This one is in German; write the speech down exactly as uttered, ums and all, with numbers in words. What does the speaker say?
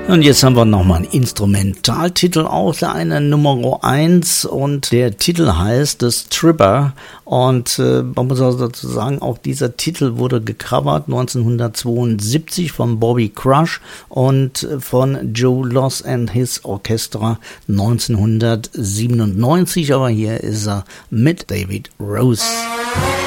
Und jetzt haben wir nochmal einen Instrumentaltitel aus einer Nummer eins und der Titel heißt The Stripper und äh, man muss also dazu sagen, auch dieser Titel wurde gecovert neunzehnhundertzweiundsiebzig von Bobby Crush und von Joe Loss and His Orchestra neunzehnhundertsiebenundneunzig, aber hier ist er mit David Rose.